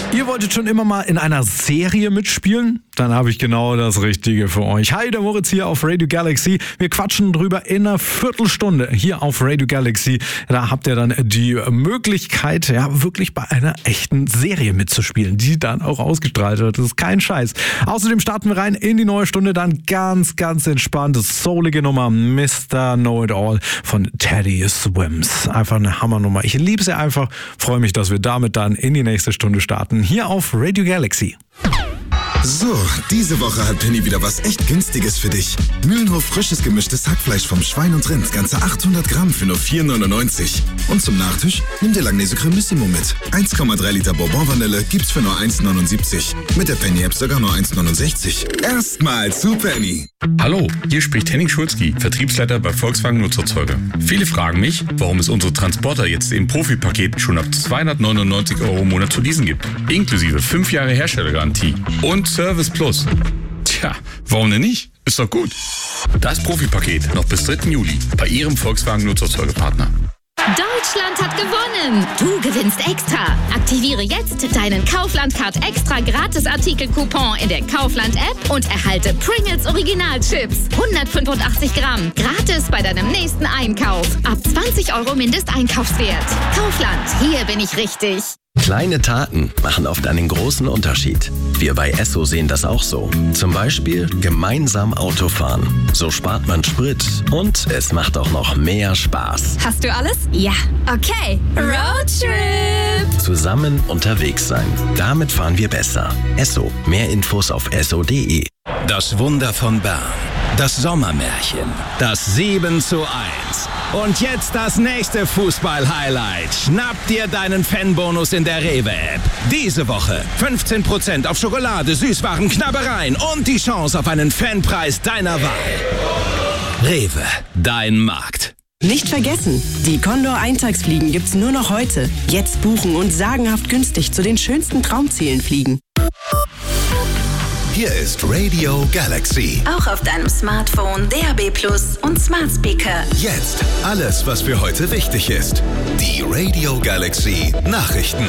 Ihr wolltet schon immer mal in einer Serie mitspielen? Dann habe ich genau das Richtige für euch. Hi, der Moritz hier auf Radio Galaxy. Wir quatschen drüber in einer Viertelstunde hier auf Radio Galaxy. Da habt ihr dann die Möglichkeit, ja, wirklich bei einer echten Serie mitzuspielen, die dann auch ausgestrahlt wird. Das ist kein Scheiß. Außerdem starten wir rein in die neue Stunde, dann ganz entspannt. Soulige Nummer Mr. Know-It-All von Teddy Swims. Einfach eine Hammernummer. Ich liebe sie einfach. Freue mich, dass wir damit dann in die nächste Stunde starten. Hier auf Radio Galaxy. So, diese Woche hat Penny wieder was echt Günstiges für dich. Mühlenhof frisches gemischtes Hackfleisch vom Schwein und Rind, ganze 800 Gramm für nur 4,99. Und zum Nachtisch nimm dir Langnese Cremissimo mit. 1,3 Liter Bourbon Vanille gibt's für nur 1,79. Mit der Penny-App sogar nur 1,69. Erstmal zu Penny. Hallo, hier spricht Henning Schulzki, Vertriebsleiter bei Volkswagen Nutzerzeuger. Viele fragen mich, warum es unsere Transporter jetzt im Profi-Paket schon ab 299 € im Monat zu leasen gibt. Inklusive 5 Jahre Herstellergarantie und Service Plus. Tja, warum denn nicht? Ist doch gut. Das Profi-Paket noch bis 3. Juli bei Ihrem Volkswagen Nutzerzeugerpartner. Deutschland hat gewonnen! Du gewinnst extra! Aktiviere jetzt deinen Kaufland-Card extra Gratis-Artikel-Coupon in der Kaufland-App und erhalte Pringles Original-Chips. 185 Gramm. Gratis bei deinem nächsten Einkauf. Ab 20 € Mindesteinkaufswert. Kaufland, hier bin ich richtig. Kleine Taten machen oft einen großen Unterschied. Wir bei Esso sehen das auch so. Zum Beispiel gemeinsam Autofahren. So spart man Sprit und es macht auch noch mehr Spaß. Hast du alles? Ja. Okay. Roadtrip! Zusammen unterwegs sein. Damit fahren wir besser. Esso. Mehr Infos auf esso.de. Das Wunder von Bern. Das Sommermärchen. Das 7:1. Und jetzt das nächste Fußball-Highlight. Schnapp dir deinen Fanbonus in der Rewe-App. Diese Woche 15% auf Schokolade, Süßwaren, Knabbereien und die Chance auf einen Fanpreis deiner Wahl. Rewe, dein Markt. Nicht vergessen, die Condor Eintagsfliegen gibt's nur noch heute. Jetzt buchen und sagenhaft günstig zu den schönsten Traumzielen fliegen. Hier ist Radio Galaxy. Auch auf deinem Smartphone, DAB+ und Smart Speaker. Jetzt alles, was für heute wichtig ist. Die Radio Galaxy Nachrichten.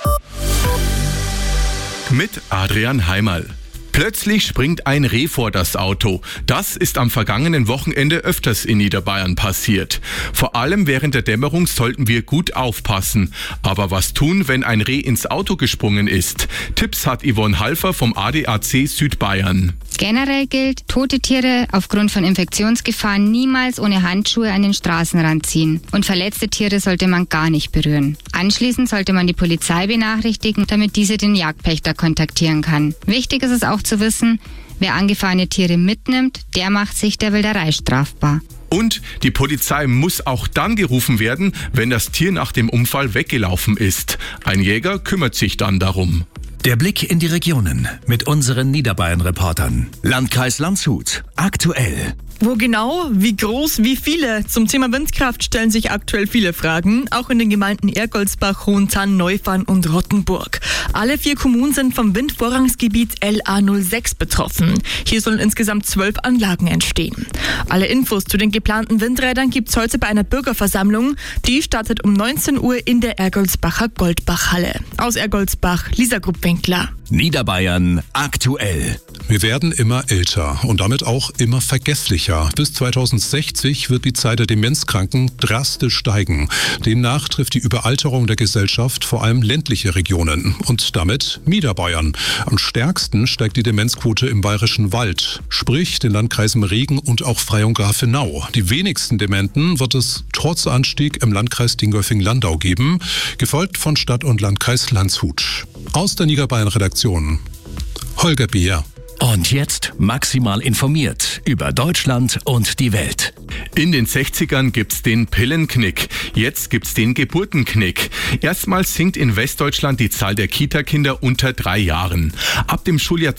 Mit Adrian Heimerl. Plötzlich springt ein Reh vor das Auto. Das ist am vergangenen Wochenende öfters in Niederbayern passiert. Vor allem während der Dämmerung sollten wir gut aufpassen. Aber was tun, wenn ein Reh ins Auto gesprungen ist? Tipps hat Yvonne Halfer vom ADAC Südbayern. Generell gilt, tote Tiere aufgrund von Infektionsgefahren niemals ohne Handschuhe an den Straßenrand ziehen. Und verletzte Tiere sollte man gar nicht berühren. Anschließend sollte man die Polizei benachrichtigen, damit diese den Jagdpächter kontaktieren kann. Wichtig ist es auch zu wissen, wer angefahrene Tiere mitnimmt, der macht sich der Wilderei strafbar. Und die Polizei muss auch dann gerufen werden, wenn das Tier nach dem Unfall weggelaufen ist. Ein Jäger kümmert sich dann darum. Der Blick in die Regionen mit unseren Niederbayern-Reportern. Landkreis Landshut. Aktuell. Wo genau, wie groß, wie viele? Zum Thema Windkraft stellen sich aktuell viele Fragen, auch in den Gemeinden Ergoldsbach, Hohentann, Neufahrn und Rottenburg. Alle 4 Kommunen sind vom Windvorrangsgebiet LA06 betroffen. Hier sollen insgesamt 12 Anlagen entstehen. Alle Infos zu den geplanten Windrädern gibt's heute bei einer Bürgerversammlung. Die startet um 19 Uhr in der Ergoldsbacher Goldbachhalle. Aus Ergoldsbach, Lisa Grupp-Winkler. Niederbayern aktuell. Wir werden immer älter und damit auch immer vergesslicher. Bis 2060 wird die Zahl der Demenzkranken drastisch steigen. Demnach trifft die Überalterung der Gesellschaft vor allem ländliche Regionen und damit Niederbayern. Am stärksten steigt die Demenzquote im Bayerischen Wald, sprich den Landkreisen Regen und auch Freyung-Grafenau. Die wenigsten Dementen wird es trotz Anstieg im Landkreis Dingolfing-Landau geben, gefolgt von Stadt- und Landkreis Landshut. Aus der Niederbayern-Redaktion Holger Beer. Und jetzt maximal informiert über Deutschland und die Welt. In den 60ern gibt's den Pillenknick. Jetzt gibt's den Geburtenknick. Erstmals sinkt in Westdeutschland die Zahl der Kita-Kinder unter 3 Jahren. Ab dem Schuljahr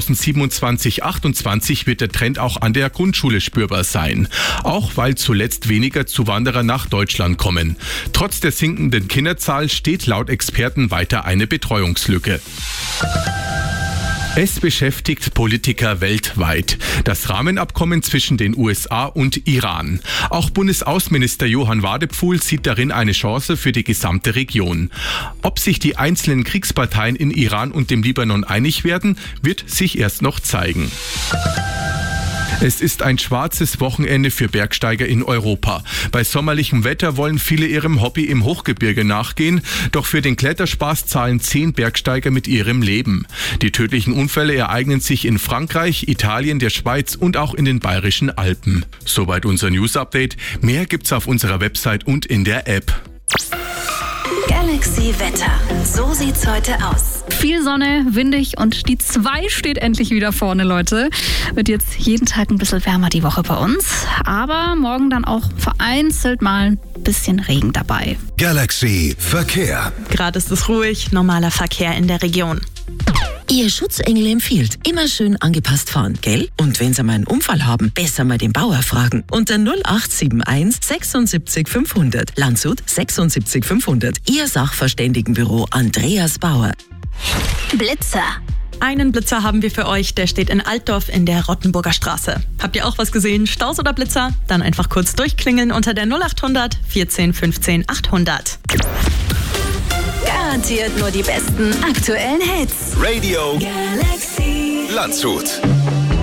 2027/28 wird der Trend auch an der Grundschule spürbar sein. Auch weil zuletzt weniger Zuwanderer nach Deutschland kommen. Trotz der sinkenden Kinderzahl steht laut Experten weiter eine Betreuungslücke. Es beschäftigt Politiker weltweit. Das Rahmenabkommen zwischen den USA und Iran. Auch Bundesaußenminister Johann Wadephul sieht darin eine Chance für die gesamte Region. Ob sich die einzelnen Kriegsparteien in Iran und dem Libanon einig werden, wird sich erst noch zeigen. Es ist ein schwarzes Wochenende für Bergsteiger in Europa. Bei sommerlichem Wetter wollen viele ihrem Hobby im Hochgebirge nachgehen, doch für den Kletterspaß zahlen 10 Bergsteiger mit ihrem Leben. Die tödlichen Unfälle ereignen sich in Frankreich, Italien, der Schweiz und auch in den Bayerischen Alpen. Soweit unser News-Update. Mehr gibt's auf unserer Website und in der App. Galaxy Wetter. So sieht's heute aus. Viel Sonne, windig und die 2 steht endlich wieder vorne, Leute. Wird jetzt jeden Tag ein bisschen wärmer die Woche bei uns. Aber morgen dann auch vereinzelt mal ein bisschen Regen dabei. Galaxy Verkehr. Gerade ist es ruhig, normaler Verkehr in der Region. Ihr Schutzengel empfiehlt, immer schön angepasst fahren, gell? Und wenn Sie mal einen Unfall haben, besser mal den Bauer fragen. Unter 0871 76 500. Landshut 76 500. Ihr Sachverständigenbüro Andreas Bauer. Blitzer. Einen Blitzer haben wir für euch, der steht in Altdorf in der Rottenburger Straße. Habt ihr auch was gesehen? Staus oder Blitzer? Dann einfach kurz durchklingeln unter der 0800 14 15 800. Garantiert nur die besten aktuellen Hits. Radio Galaxy Landshut.